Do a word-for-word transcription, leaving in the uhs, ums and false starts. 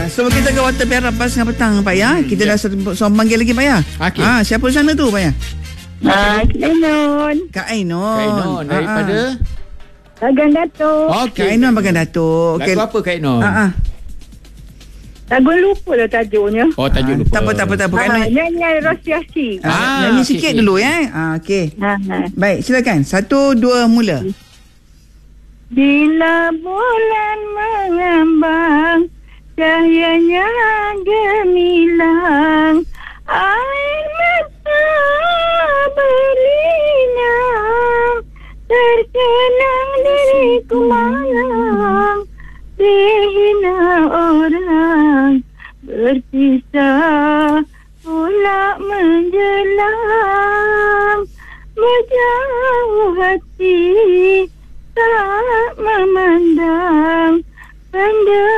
So kita ke Water Perak pas tengah petang Pak ya. Kita ya. dah seorang panggil lagi Pak ya. Okey. Ah, siapa sana tu Pak ya? Ah, Kak Ainon. Kak Ainon. Kak Ainon daripada Bagan Datuk. Okey. Kak Ainon Bagan Datuk. Lagu apa Kak Ainon? Ah, ah. Lagu lupa lah tajuknya. Oh, tajuk lupa. Tak apa, tak apa, tak apa. Kak Ah, Ainon. nyanyian Rosiasi. Ah, Ah, nyanyi okey, sikit okey. dulu ya. Ah, okey. Ha, ha. Baik, silakan. Satu, dua, mula. Bila bulan mengambang, cahayanya gemilang, air mata berlinang, terkenang diriku malam, dihina orang, berpisah pula menjelang, berjauh hati tak memandang pandang